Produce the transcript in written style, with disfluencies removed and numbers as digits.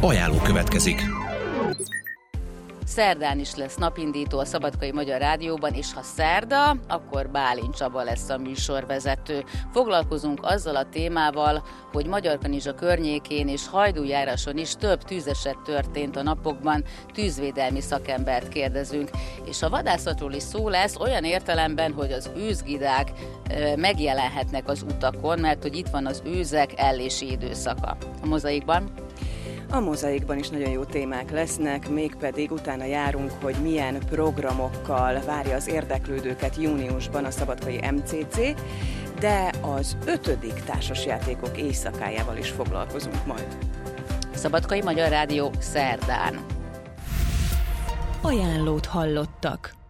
Ajánló következik. Szerdán is lesz napindító a Szabadkai Magyar Rádióban, és ha szerda, akkor Bálint Csaba lesz a műsorvezető. Foglalkozunk azzal a témával, hogy Magyarkanizsa környékén és Hajdújáráson is több tűzeset történt a napokban, tűzvédelmi szakembert kérdezünk. És a vadászatról is szó lesz olyan értelemben, hogy az őzgidák megjelenhetnek az utakon, mert hogy itt van az őzek ellési időszaka. A Mozaikban? A Mozaikban is nagyon jó témák lesznek, mégpedig utána járunk, hogy milyen programokkal várja az érdeklődőket júniusban a szabadkai MCC, de az 5. társasjátékok éjszakájával is foglalkozunk majd. Szabadkai Magyar Rádió szerdán. Ajánlót hallottak.